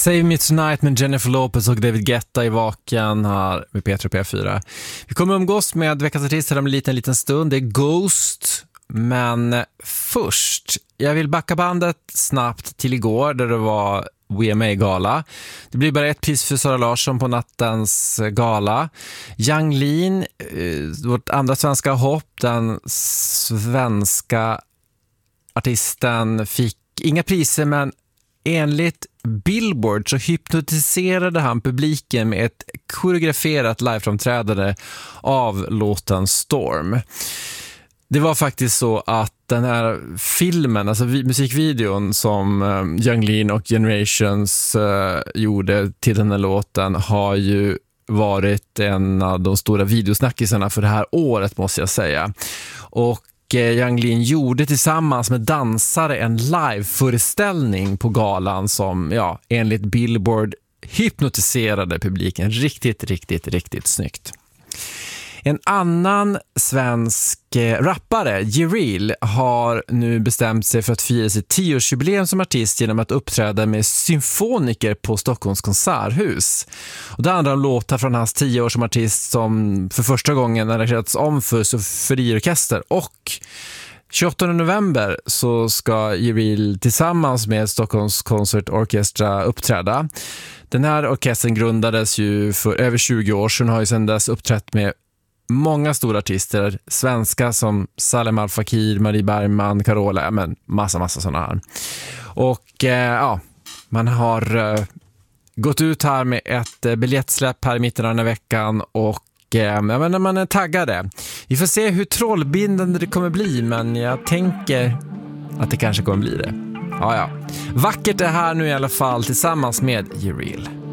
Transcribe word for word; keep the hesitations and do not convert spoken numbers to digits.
Save Me Tonight med Jennifer Lopez och David Guetta i Vaken här med P tre P fyra. Vi kommer umgås med veckans artister om en liten, liten stund. Det är Ghost, men först, jag vill backa bandet snabbt till igår där det var W M A-gala. Det blir bara ett pris för Sara Larsson på nattens gala. Yang Lean, vårt andra svenska hopp, den svenska artisten fick inga priser, men enligt Billboard så hypnotiserade han publiken med ett koreograferat liveframträdande av låten Storm. Det var faktiskt så att den här filmen, alltså musikvideon som Yung Lean och Generations uh, gjorde till den här låten har ju varit en av de stora videosnackisarna för det här året, måste jag säga. Och Yung Lean gjorde tillsammans med dansare en live-föreställning på galan som, ja, enligt Billboard hypnotiserade publiken. Riktigt, riktigt, riktigt snyggt. En annan svensk rappare, J-Real, har nu bestämt sig för att fira sitt tioårsjubileum som artist genom att uppträda med symfoniker på Stockholms konserthus. Och det handlar om låtar från hans tio år som artist som för första gången arrangerats om för symfoniorkester. Och tjugoåttonde november så ska J-Real tillsammans med Stockholms Concert Orchestra uppträda. Den här orkestern grundades ju för över tjugo år sedan och har ju sedan dess uppträtt med många stora artister, svenska som Salem Al Fakir, Marie Bergman, Carola, men massa, massa sådana här. Och eh, ja, man har eh, gått ut här med ett eh, biljettsläpp här i mitten av den här veckan och eh, jag menar, man är taggade. Vi får se hur trollbindande det kommer bli, men jag tänker att det kanske kommer bli det. Ja, ja. Vackert är här nu i alla fall tillsammans med J-Real.